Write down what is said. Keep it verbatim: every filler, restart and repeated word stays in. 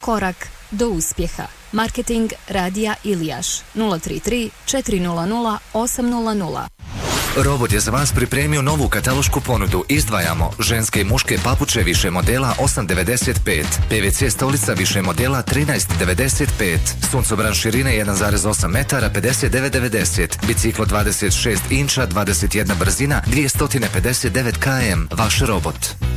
korak do uspjeha. Marketing Radija Ilijaš nula tri tri četiri nula nula osam nula nula. Robot je za vas pripremio novu katalošku ponudu. Izdvajamo ženske i muške papuče više modela osam devedeset pet, P V C stolica više modela trinaest devedeset pet, suncobran širine jedan zarez osam metara pedeset devet devedeset, biciklo dvadeset šest inča, dvadeset jedna brzina, dvjesto pedeset devet kilometara. Vaš robot.